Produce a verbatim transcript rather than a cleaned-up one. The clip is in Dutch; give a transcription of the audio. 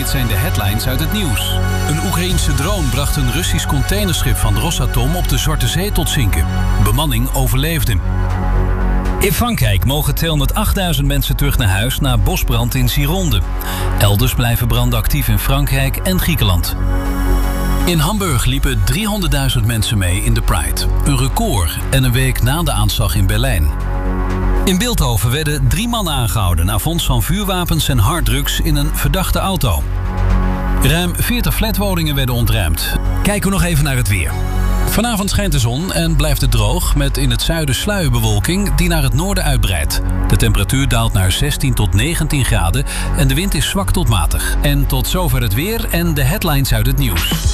dit zijn de headlines uit het nieuws. Een Oekraïense drone bracht een Russisch containerschip van Rosatom op de Zwarte Zee tot zinken. Bemanning overleefde. In Frankrijk mogen tweehonderdachtduizend mensen terug naar huis na bosbrand in Gironde. Elders blijven branden actief in Frankrijk en Griekenland. In Hamburg liepen driehonderdduizend mensen mee in de Pride. Een record en een week na de aanslag in Berlijn. In Bilthoven werden drie mannen aangehouden na vondst van vuurwapens en harddrugs in een verdachte auto. Ruim veertig flatwoningen werden ontruimd. Kijken we nog even naar het weer. Vanavond schijnt de zon en blijft het droog met in het zuiden sluierbewolking die naar het noorden uitbreidt. De temperatuur daalt naar zestien tot negentien graden en de wind is zwak tot matig. En tot zover het weer en de headlines uit het nieuws.